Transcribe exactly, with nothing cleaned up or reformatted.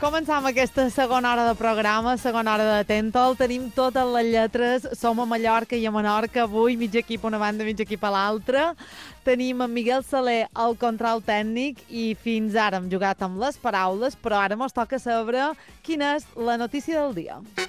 Començam aquesta segona hora de programa, segona hora de Tentol. Tenim totes les lletres. Som a Mallorca i a Menorca. Avui mig equip a una banda, mig equip a l'altra. Tenim en Miguel Saler al control tècnic i fins ara hem jugat amb les paraules, però ara mos toca saber quina és la notícia del dia.